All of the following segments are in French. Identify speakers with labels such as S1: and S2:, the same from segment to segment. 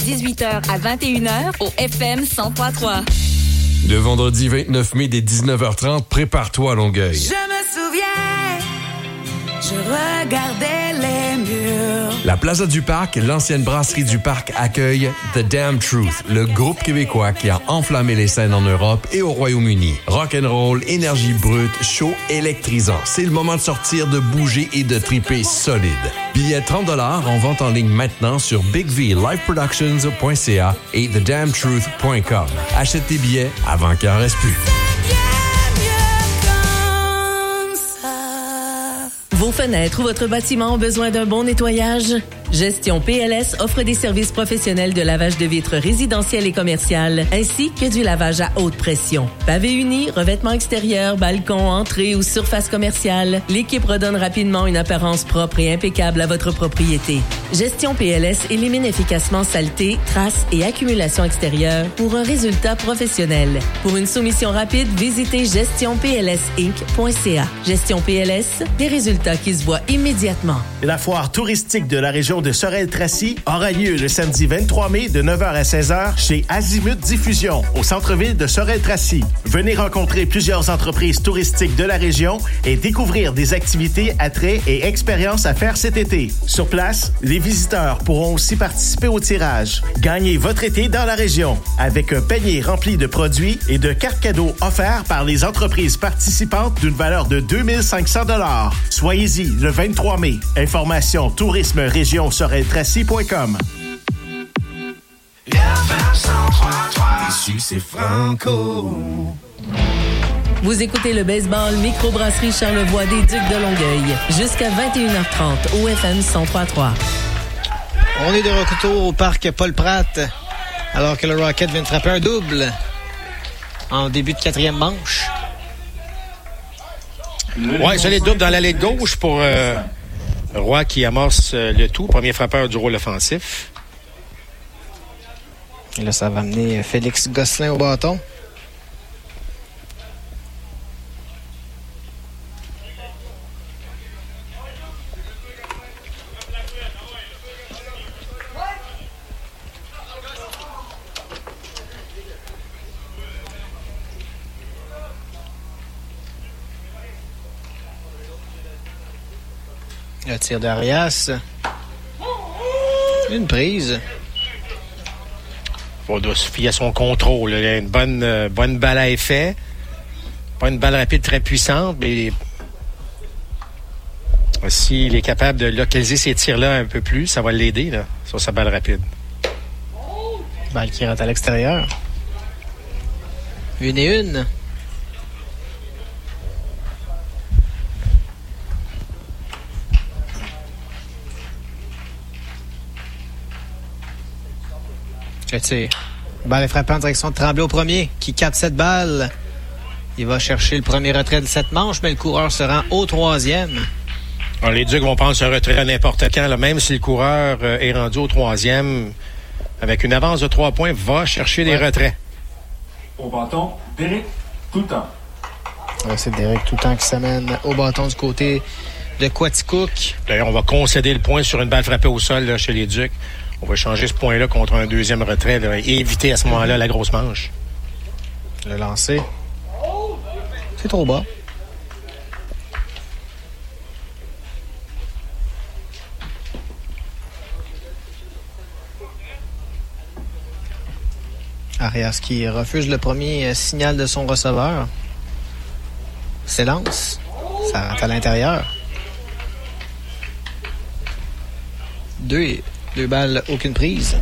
S1: 18h à 21h au FM 103.3.
S2: Le vendredi 29 mai dès 19h30, prépare-toi à Longueuil.
S3: Je me souviens, je regardais les murs.
S2: La Plaza du Parc, l'ancienne brasserie du Parc, accueille The Damn Truth, le groupe québécois qui a enflammé les scènes en Europe et au Royaume-Uni. Rock'n'roll, énergie brute, show électrisant. C'est le moment de sortir, de bouger et de triper solide. Billets $30 en vente en ligne maintenant sur bigvliveproductions.ca et thedamntruth.com. Achète tes billets avant qu'il en reste plus.
S4: Vos fenêtres ou votre bâtiment ont besoin d'un bon nettoyage? Gestion PLS offre des services professionnels de lavage de vitres résidentielles et commerciales, ainsi que du lavage à haute pression. Pavé uni, revêtement extérieur, balcon, entrée ou surface commerciale, l'équipe redonne rapidement une apparence propre et impeccable à votre propriété. Gestion PLS élimine efficacement saleté, traces et accumulation extérieure pour un résultat professionnel. Pour une soumission rapide, visitez gestionplsinc.ca. Gestion PLS, des résultats qui se voient immédiatement.
S5: La foire touristique de la région de Sorel-Tracy aura lieu le samedi 23 mai de 9h à 16h chez Azimut Diffusion au centre-ville de Sorel-Tracy. Venez rencontrer plusieurs entreprises touristiques de la région et découvrir des activités, attraits et expériences à faire cet été. Sur place, les visiteurs pourront aussi participer au tirage. Gagnez votre été dans la région avec un panier rempli de produits et de cartes cadeaux offerts par les entreprises participantes d'une valeur de 2500 $. Soyez-y le 23 mai. Information tourisme région sorel-tracy.com.
S6: Ici, c'est Franco.
S4: Vous écoutez le baseball microbrasserie Charlevoix des Ducs de Longueuil jusqu'à 21h30 au FM 103.3.
S7: On est de retour au parc Paul Pratt alors que le Rocket vient de frapper un double en début de quatrième manche.
S8: Ouais, c'est les doubles dans l'allée gauche pour Roy qui amorce le tout. Premier frappeur du rôle offensif.
S7: Et là, ça va amener Félix Gosselin au bâton. Le tir d'Arias. Une prise.
S8: On doit se fier à son contrôle. Il a une bonne balle à effet. Pas une balle rapide très puissante, mais s'il est capable de localiser ces tirs-là un peu plus, ça va l'aider là, sur sa balle rapide.
S7: Balle qui rentre à l'extérieur. 1-1. Le tir. Balle est frappée en direction de Tremblay au premier, qui capte cette balle. Il va chercher le premier retrait de cette manche, mais le coureur se rend au troisième.
S8: Alors, les Ducs vont prendre ce retrait à n'importe quand, là, même si le coureur est rendu au troisième, avec une avance de 3 points, va chercher des retraits.
S9: Au bâton, Derek Toutan.
S7: C'est Derek Toutan qui s'amène au bâton du côté de Quaticook.
S8: D'ailleurs, on va concéder le point sur une balle frappée au sol là, chez les Ducs. On va changer ce point-là contre un deuxième retrait là, et éviter à ce moment-là la grosse manche.
S7: Le lancer. C'est trop bas. Arias qui refuse le premier signal de son receveur. S'élance. Ça rentre à l'intérieur. Deux balles, aucune prise.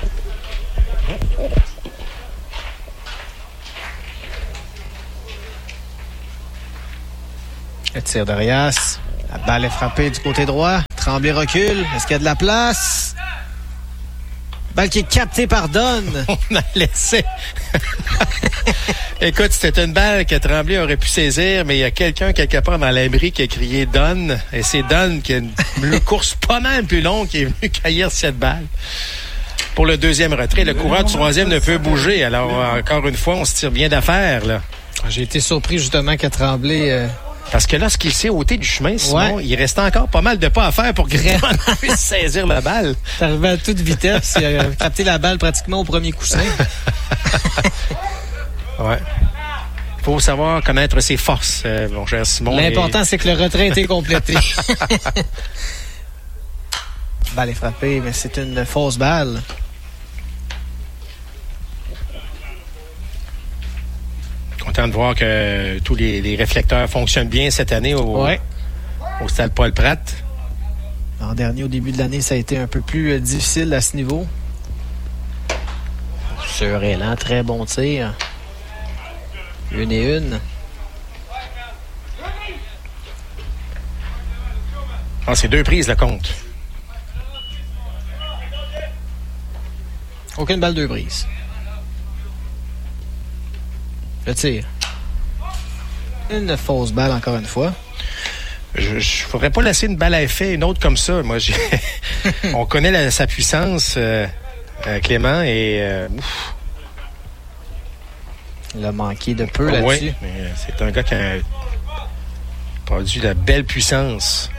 S7: Le tir d'Arias. La balle est frappée du côté droit. Tremblay recule. Est-ce qu'il y a de la place? Balle qui est captée par Dunn.
S8: On a laissé. Écoute, c'était une balle que Tremblay aurait pu saisir, mais il y a quelqu'un quelque part dans l'abri qui a crié Dunn. Et c'est Dunn qui a une course pas mal plus longue qui est venu cueillir cette balle. Pour le deuxième retrait, le coureur du troisième ne peut bouger. Alors, encore une fois, on se tire bien d'affaire, là.
S7: J'ai été surpris, justement, que Tremblay
S8: Parce que lorsqu'il s'est ôté du chemin, sinon, il restait encore pas mal de pas à faire pour que Clément puisse saisir la balle.
S7: C'est arrivé à toute vitesse. Il a capté la balle pratiquement au premier coussin.
S8: Ouais. Il faut savoir connaître ses forces, mon cher Simon.
S7: L'important, c'est que le retrait a été complété. Balle est frappée, mais c'est une fausse balle.
S8: Content de voir que tous les réflecteurs fonctionnent bien cette année au Stade Paul-Pratt.
S7: L'an dernier, au début de l'année, ça a été un peu plus difficile à ce niveau. Sur élan, très bon tir. 1-1.
S8: Ah, c'est 2 prises, le compte.
S7: Aucune balle 2 prises. Le tir. Une fausse balle, encore une fois.
S8: Je ne ferais pas laisser une balle à effet, une autre comme ça. Moi, on connaît sa puissance, Clément, et...
S7: Il a manqué de peu là-dessus.
S8: Oui, mais c'est un gars qui a produit de la belle puissance.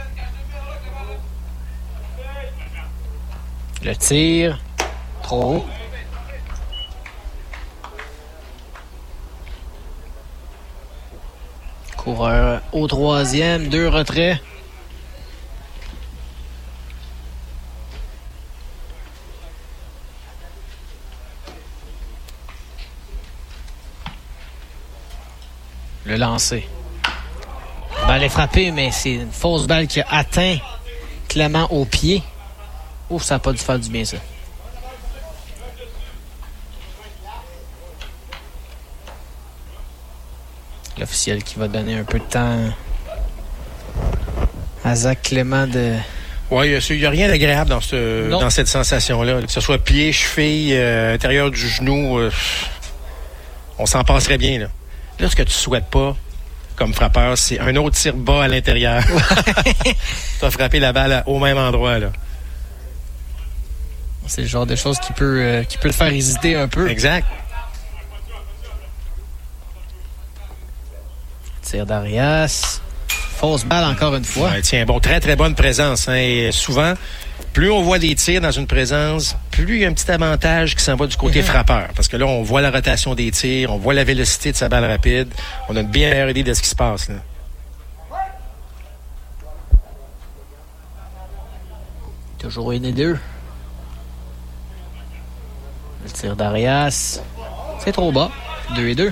S7: Le tir. Trop haut. Coureur au 3e, 2 retraits. Le lancer. La balle est frappée, mais c'est une fausse balle qui a atteint Clément au pied. Ouf, ça n'a pas dû faire du bien, ça. L'officiel qui va donner un peu de temps à Zach Clément de...
S8: Oui, il n'y a rien d'agréable dans cette sensation-là. Que ce soit pied, cheville, intérieur du genou, on s'en passerait bien. Là, ce que tu souhaites pas, comme frappeur, c'est un autre tir bas à l'intérieur. Tu as frappé la balle au même endroit, là.
S7: C'est le genre de choses qui peut le faire hésiter un peu.
S8: Exact.
S7: Tir d'Arias. Fausse balle encore une fois.
S8: Ouais, tiens, bon, très, très bonne présence. Hein, et souvent, plus on voit des tirs dans une présence, plus il y a un petit avantage qui s'en va du côté frappeur. Parce que là, on voit la rotation des tirs, on voit la vélocité de sa balle rapide. On a une bien meilleure idée de ce qui se passe, là.
S7: Toujours 1-2. Le tir d'Arias. C'est trop bas. 2-2.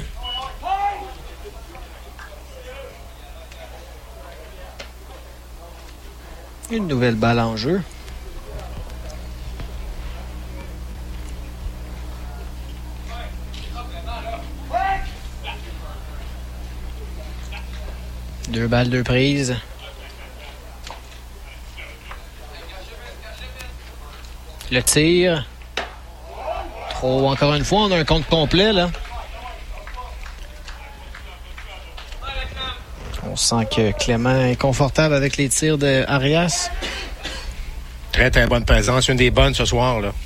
S7: Une nouvelle balle en jeu. Deux balles, 2 prises. Le tir. Trop, encore une fois, on a un compte complet, là. On sent que Clément est confortable avec les tirs de Arias.
S8: Très, très bonne présence. Une des bonnes ce soir, là.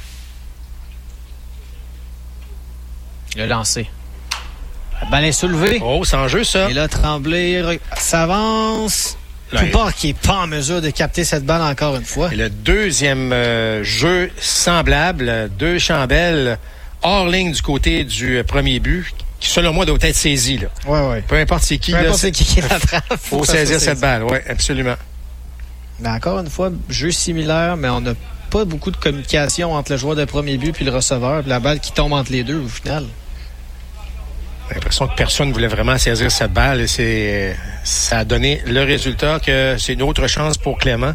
S7: Le lancer. La balle est soulevée.
S8: Oh, c'est en jeu, ça.
S7: Et là, Tremblay s'avance. Toupard qui n'est pas en mesure de capter cette balle encore une fois.
S8: Et le deuxième jeu semblable, 2 chandelles hors ligne du côté du premier but, qui selon moi doit être saisi, là.
S7: Ouais.
S8: Peu importe c'est qui.
S7: Peu importe c'est qui l'attrape.
S8: Faut saisir cette balle, oui, absolument.
S7: Mais encore une fois, jeu similaire, mais on n'a pas beaucoup de communication entre le joueur de premier but puis le receveur, puis la balle qui tombe entre les deux au final.
S8: J'ai l'impression que personne ne voulait vraiment saisir cette balle et ça a donné le résultat que c'est une autre chance pour Clément.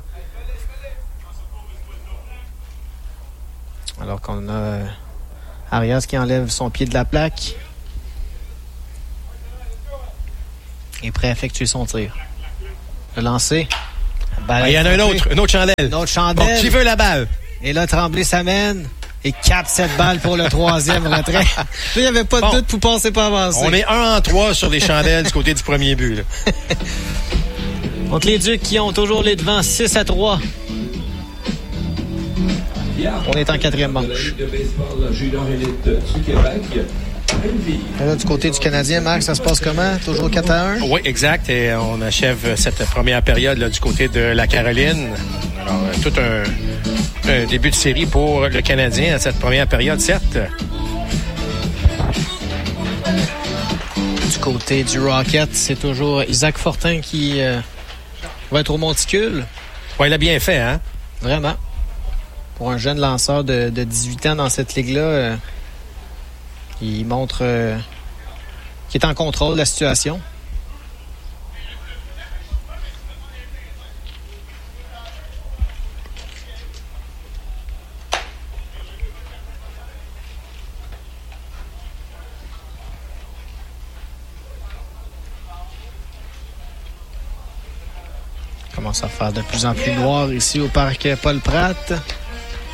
S7: Alors qu'on a Arias qui enlève son pied de la plaque. Et prêt à effectuer son tir. Le lancer.
S8: Il y en a une autre chandelle.
S7: Une autre chandelle.
S8: Bon, qui veut la balle?
S7: Et là, Tremblay s'amène et capte cette balle pour le 3e retrait. Là, il n'y avait pas de doute, Poupon s'est pas avancé.
S8: On est 1-3 sur les chandelles du côté du premier but, là.
S7: Contre les Ducs qui ont toujours les devants 6-3. On est en 4e manche.
S10: De baseball junior élite du Québec.
S7: Et là, du côté du Canadien, Marc, ça se passe comment? Toujours 4-1?
S8: Oui, exact. Et on achève cette première période là, du côté de la Caroline. Alors, tout un début de série pour le Canadien à cette première période, certes.
S7: Du côté du Rocket, c'est toujours Isaac Fortin qui va être au monticule.
S8: Oui, il a bien fait, hein?
S7: Vraiment. Pour un jeune lanceur de 18 ans dans cette ligue-là, il montre qu'il est en contrôle de la situation. Commence à faire de plus en plus noir ici au parc Paul Pratt.